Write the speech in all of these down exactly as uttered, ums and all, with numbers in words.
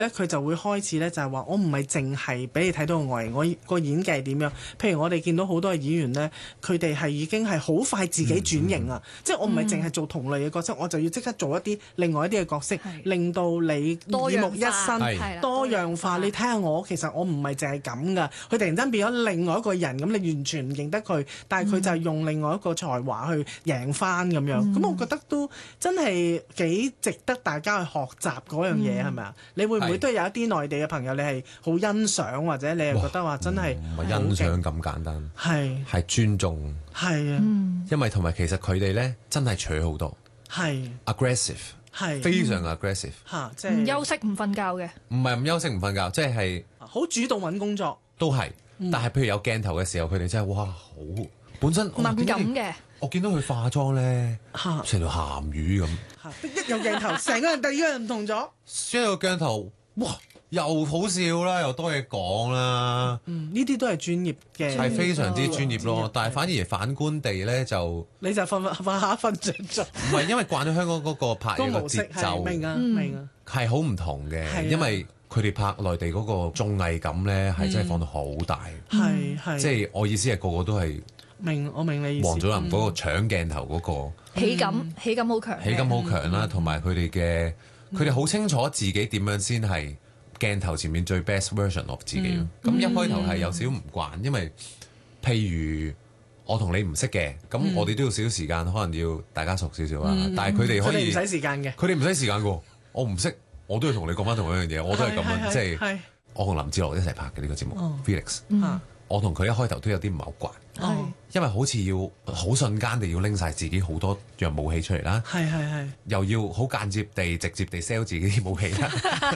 咧佢就會開始咧就係話我唔係淨係俾你睇到個外形，我個演技係點樣？譬如我哋見到好多嘅演員咧，佢哋係已經係好快自己轉型啊！嗯、即係我唔係淨係做同類嘅角色，嗯、我就要即刻做一啲另外一啲嘅角色，令到你耳目一新、多樣化。你睇下我，其實我唔係淨係咁噶，佢突然間變咗另外一個人，咁你完全唔認得佢，但係佢就係用另外一個才華去贏翻咁樣。咁、嗯、我覺得都真係幾值得大家去學習嗰樣嘢，係咪啊？你會唔會都有一啲內地嘅朋友，你係好欣賞，或者你係覺得話真係唔係欣賞咁簡單， 係係尊重， 係啊， 因為同埋其實佢哋咧真係取好多，係 aggressive， 係非常 aggressive， 嚇，即係唔休息唔瞓覺嘅， 唔係唔休息唔瞓覺，即係好主動揾工作， 都係，但係譬如有鏡頭嘅時候，佢哋真係哇好本身敏感嘅。 我見到佢化妝咧，成條鹹魚咁， 一有鏡頭，成個人第二個人唔同咗。 一有鏡頭，哇，又好笑啦，又多嘢講啦。 嗯，呢啲都係專業嘅， 係非常之專業咯。但係反而反觀地咧，就你就瞓瞓下瞓着咗。 唔係因為慣咗香港嗰個拍嘢嘅節奏， 明啊明啊， 係好唔同嘅。因為佢哋拍內地嗰個綜藝感咧，係真係放到好大。 係係， 即係我意思係個個都係。 明，我明你意思。 王祖藍嗰個搶鏡頭嗰個喜感，喜感好強， 喜感好強啦，同埋佢哋嘅佢哋好清楚自己點樣先係鏡頭前面最 best version of 自己咯。咁一開頭係有少少唔慣，因為譬如我同你唔識嘅，咁我哋都要少少時間，可能要大家熟少少啊。但係佢哋可以唔使時間嘅， 佢哋唔使時間嘅。我唔識，我都要同你講翻同一樣嘢，我都係咁樣，即係我同林志樂一齊拍嘅呢個節目 Felix。我同佢一開頭都有啲唔係好慣， 哦、 因為好似要好瞬間地要拎晒自己好多樣武器出嚟啦， 係係係，又要好間接地、直接地 sell 自己啲武器啦，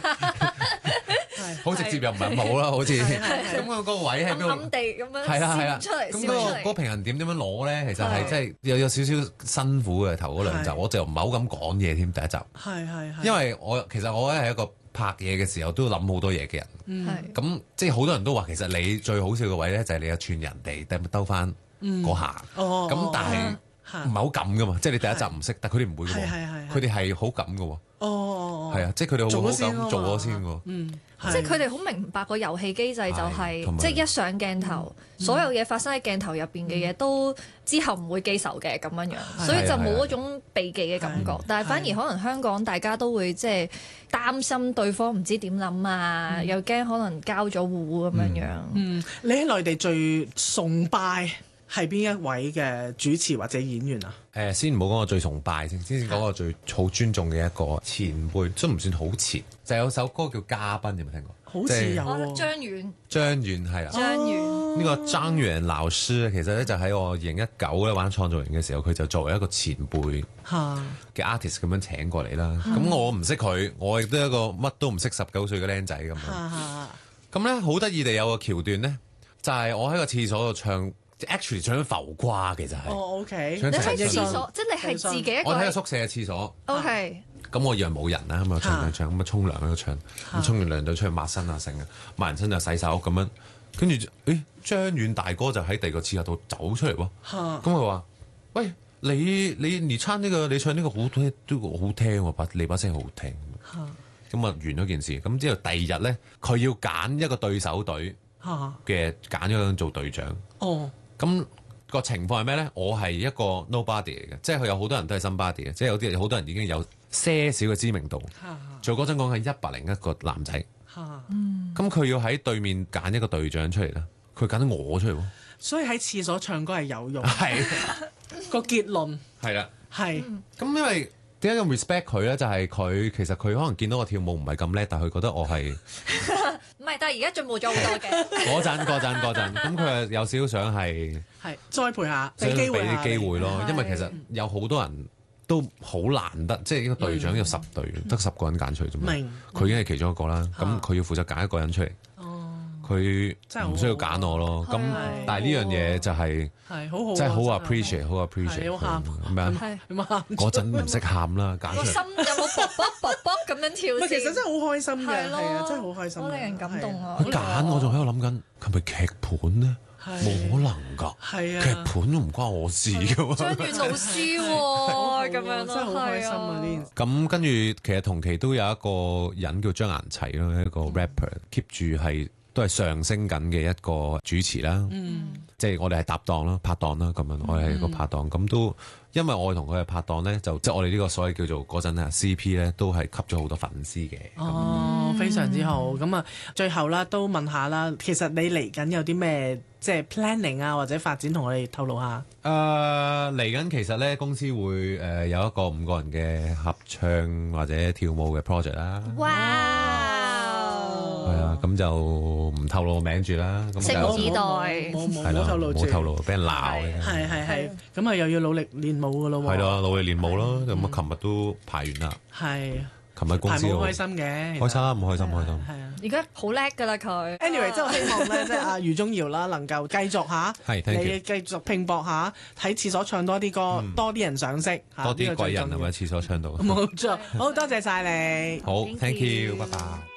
好直接又唔係好啦，好似咁個個位喺邊度？ 暗地咁樣係啦係啦， 出嚟， 咁嗰個嗰個平衡點點樣攞咧？其實係真係有有少少辛苦嘅頭嗰兩集，我就唔係好敢講嘢添第一集， 係係係， 因為我其實我咧係一個拍嘢嘅時候都諗好多嘢嘅人，咁、嗯、即係好多人都話其實你最好笑嘅位咧就係你有串人哋兜翻嗰下，咁、嗯哦、但係唔係好敢噶嘛，即係你第一集唔識，但佢哋唔會嘅喎，佢哋係好敢嘅喎，哦，係啊，即係佢哋好好敢做咗先喎， 嗯，即係佢哋好明白個遊戲機制就係、是，即係一上鏡頭，嗯、所有嘢發生喺鏡頭入邊嘅嘢都之後唔會記仇嘅咁樣樣，嗯、所以就冇嗰種避忌嘅感覺。但係反而可能香港大家都會即係擔心對方唔知點諗啊，嗯、又驚可能交咗戶咁樣樣。 嗯，你喺內地最崇拜係邊一位嘅主持或者演員啊？ 誒、呃，先唔好講我最崇拜先，先講個最好尊重嘅一個前輩，都唔算好前，就有首歌叫《嘉賓》，有冇聽過？ 好似有、啊。 張遠。 張遠係啦。 張遠。 呢個張遠老師其實咧就喺我二零一九咧玩創造營嘅時候，佢就作為一個前輩嘅 artist 咁樣請過嚟啦。咁我唔識佢，我亦都係一個乜都唔識十九歲嘅僆仔咁樣。咁咧好得意地有個橋段咧，就係、是、我喺個廁所度唱。actually 唱緊浮誇其實係， 哦 OK， 你喺廁所，即係你係自己一個。 我喺個宿舍嘅廁所。 OK。 咁我以為冇人啦，咁啊唱唱唱，咁啊沖涼喺度唱，咁沖完涼就出去抹身啊成啊，抹完身就洗手咁樣，跟住誒張遠大哥就喺第二個廁所度走出嚟喎，咁佢話：喂，你你你唱呢個，你唱呢個好聽都好聽喎，把你把聲好聽。咁啊完咗件事，咁之後第二日咧，佢要揀一個對手隊嘅揀咗佢做隊長。哦。咁個情況係咩咧？我係一個 nobody 嚟嘅，即係佢有好多人都係 somebody 嘅，即係有啲好多人已經有些少嘅知名度。做嗰陣講係一百零一個男仔。咁佢要喺對面揀一個隊長出嚟啦，佢揀咗我出嚟喎。 所以喺廁所唱歌係有用。 係個結論係啦， 係。 咁因為點解咁 respect 佢咧？就係佢其實佢可能見到我跳舞唔係咁叻，但係佢覺得我係。 唔係，但係而家進步咗好多嘅。 嗰陣嗰陣嗰陣，咁佢有少少想係係栽培下， 俾機會俾啲機會咯。因為其實有好多人都好難得，即係呢個隊長有十隊，得十個人揀出嚟啫嘛。佢已經係其中一個啦。咁佢要負責揀一個人出嚟。佢唔需要揀我咯。咁但係呢樣嘢就係係好好， 真係好 appreciate，好 appreciate。咁樣嗰陣唔識喊啦，揀出嚟。 個心有冇卜卜卜卜咁樣跳？ 其實真係好開心嘅，係啊，真係好開心， 好令人感動啊！ 佢揀我仲喺度諗緊，係咪劇盤咧？ 冇可能㗎， 係啊， 劇本都唔關我事㗎嘛。 張遠老師喎，咁樣真係好開心啊！呢件事咁跟住其實同期都有一個人叫張顏齊啦，一個 rapper，keep 住係都係上升緊嘅一個主持啦。嗯，即係我哋係搭檔啦、拍檔啦咁樣，我哋係個拍檔。咁都因為我同佢嘅拍檔咧，就即係我哋呢個所謂叫做嗰陣啊 C P 咧，都係吸咗好多粉絲嘅。 哦，非常之好。咁啊，最後啦，都問下啦，其實你嚟緊有啲咩即係 planning 啊，或者發展同我哋透露下？ 誒嚟緊其實咧，公司會誒、呃、有一個五個人嘅合唱或者跳舞嘅 project 啦。 哇！ 係啊，咁就唔透露名住啦。咁拭目以待。 冇冇係啦， 冇透露住。 冇透露，俾人鬧嘅。 係係係，咁啊又要努力練舞噶咯喎。 係咯，努力練舞咯。咁啊，琴日都排完啦。 係。 琴日公司好開心嘅。 開心，開心，開心。 係啊。 而家好叻㗎啦佢。 Anyway，即係我希望咧，即係阿余宗遙啦，能夠繼續下， 係，thank you 你繼續拼搏下，喺廁所唱多啲歌，多啲人賞識， 多啲貴人係咪喺廁所唱到？ 冇錯，好多謝晒你。 好 Thank ，thank you， you 拜拜。